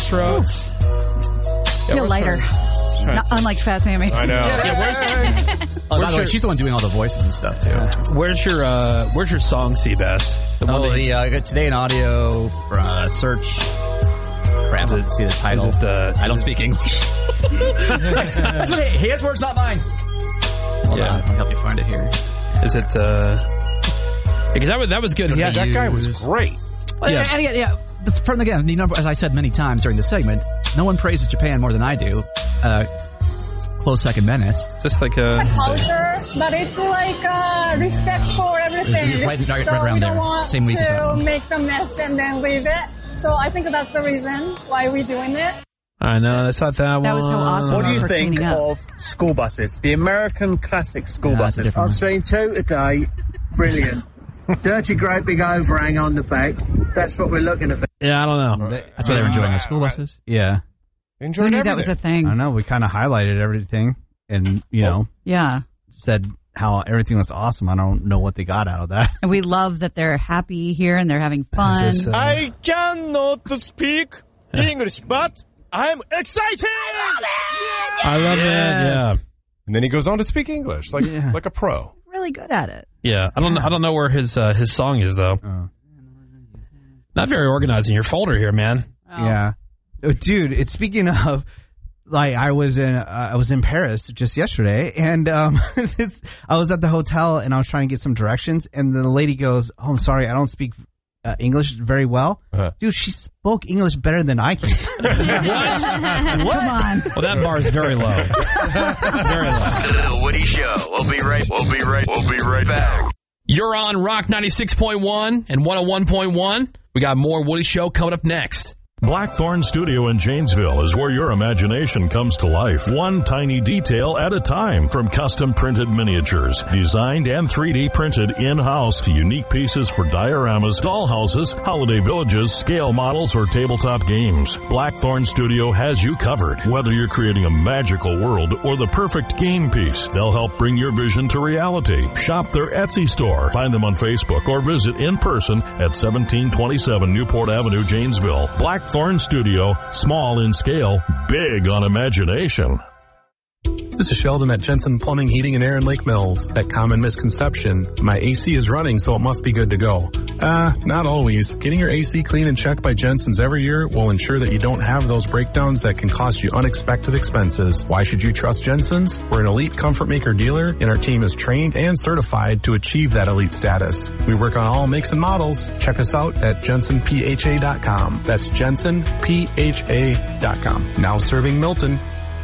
Crossroads. Feel lighter. Unlike Fat Sammy. I know. Yeah, by the way, she's the one doing all the voices and stuff too. Where's your song, Seabass? Today in audio search. Grab it, see the title. I don't speak English. That's what his words, not mine. Hold on, I'll help you find it here. Is it? Because that was good. Yeah, that guy was great. From again, as I said many times during the segment, no one praises Japan more than I do. Close second, Menace. Just like a culture, but it's like respect for everything. Right around we there. don't want Same week as that to one. make the mess and then leave it. So I think that's the reason why we're doing it. I know, that's not that one. That was so awesome. What do you think of school buses? The American classic school buses. I've seen two today. Brilliant. Dirty, great big overhang on the back. That's what we're looking at. Yeah, I don't know. That's why they're enjoying the school buses. Yeah. Who knew that was a thing? I know. We kind of highlighted everything and, said how everything was awesome. I don't know what they got out of that. And we love that they're happy here and they're having fun. I cannot speak English, but I'm excited! I love it, yeah. And then he goes on to speak English, like a pro. Really good at it. Yeah, I don't know where his song is though. Not very organized in your folder here, man. Oh. Yeah, dude. It's speaking of, like, I was in Paris just yesterday, and I was at the hotel and I was trying to get some directions, and the lady goes, "Oh, I'm sorry, I don't speak English very well." Dude, she spoke English better than I can. What? Come on. Well, that bar is very low. Very low. The Woody Show. We'll be right back. You're on Rock 96.1 and 101.1. We got more Woody Show coming up next. Blackthorn Studio in Janesville is where your imagination comes to life, one tiny detail at a time. From custom printed miniatures, designed and 3D printed in-house, to unique pieces for dioramas, dollhouses, holiday villages, scale models, or tabletop games. Blackthorn Studio has you covered. Whether you're creating a magical world or the perfect game piece, they'll help bring your vision to reality. Shop their Etsy store. Find them on Facebook or visit in person at 1727 Newport Avenue, Janesville. Blackthorn Studio, small in scale, big on imagination. This is Sheldon at Jensen Plumbing, Heating, and Air in Lake Mills. That common misconception, my AC is running, so it must be good to go. Not always. Getting your AC cleaned and checked by Jensen's every year will ensure that you don't have those breakdowns that can cost you unexpected expenses. Why should you trust Jensen's? We're an elite comfort maker dealer, and our team is trained and certified to achieve that elite status. We work on all makes and models. Check us out at jensenpha.com. That's jensenpha.com. Now serving Milton.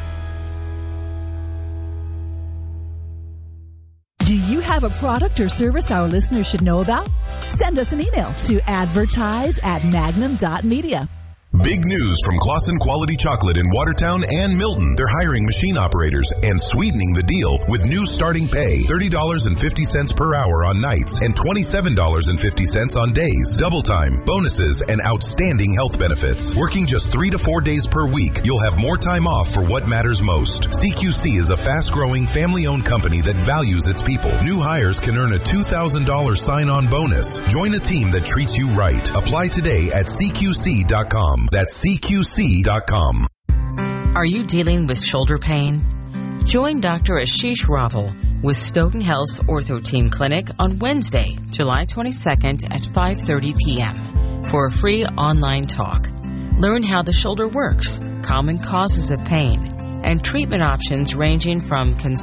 Do you have a product or service our listeners should know about? Send us an email to advertise@magnum.media. Big news from Claussen Quality Chocolate in Watertown and Milton. They're hiring machine operators and sweetening the deal with new starting pay, $30.50 per hour on nights and $27.50 on days. Double time, bonuses, and outstanding health benefits. Working just 3 to 4 days per week, you'll have more time off for what matters most. CQC is a fast-growing, family-owned company that values its people. New hires can earn a $2,000 sign-on bonus. Join a team that treats you right. Apply today at CQC.com. That's CQC.com. Are you dealing with shoulder pain? Join Dr. Ashish Raval with Stoughton Health's Ortho Team Clinic on Wednesday, July 22nd at 5:30 p.m. for a free online talk. Learn how the shoulder works, common causes of pain, and treatment options ranging from